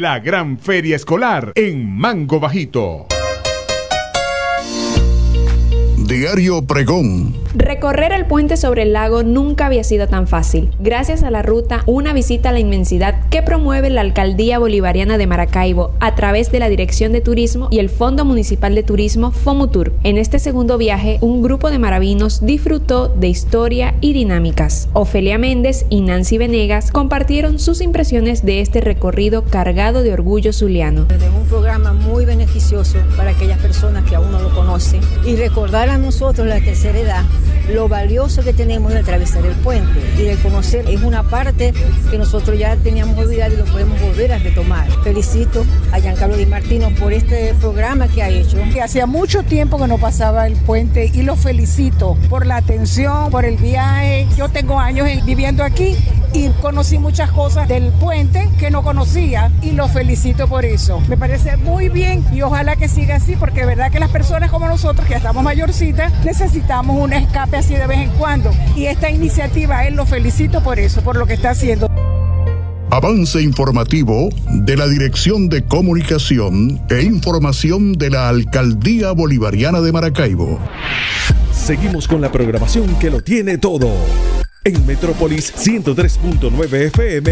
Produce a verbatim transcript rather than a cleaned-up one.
la gran feria escolar en Mango Bajito. Diario Pregón. Recorrer el puente sobre el lago nunca había sido tan fácil. Gracias a la ruta Una visita a la inmensidad que promueve la Alcaldía Bolivariana de Maracaibo a través de la Dirección de Turismo y el Fondo Municipal de Turismo FOMUTUR. En este segundo viaje, un grupo de maravinos disfrutó de historia y dinámicas. Ofelia Méndez y Nancy Venegas compartieron sus impresiones de este recorrido cargado de orgullo zuliano. Es un programa muy beneficioso para aquellas personas que aún no lo conocen y recordar a nosotros, la tercera edad, lo valioso que tenemos de atravesar el puente y de conocer. Es una parte que nosotros ya teníamos olvidado y lo podemos volver a retomar. Felicito a Giancarlo Di Martino por este programa que ha hecho. Que hacía mucho tiempo que no pasaba el puente y lo felicito por la atención, por el viaje. Yo tengo años viviendo aquí y conocí muchas cosas del puente que no conocía y lo felicito por eso. Me parece muy bien y ojalá que siga así, porque de verdad que las personas como nosotros que estamos mayorcitas necesitamos un escape así de vez en cuando, y esta iniciativa él lo felicito por eso, por lo que está haciendo. Avance informativo de la Dirección de Comunicación e Información de la Alcaldía Bolivariana de Maracaibo. Seguimos con la programación que lo tiene todo. En Metrópolis ciento tres punto nueve F M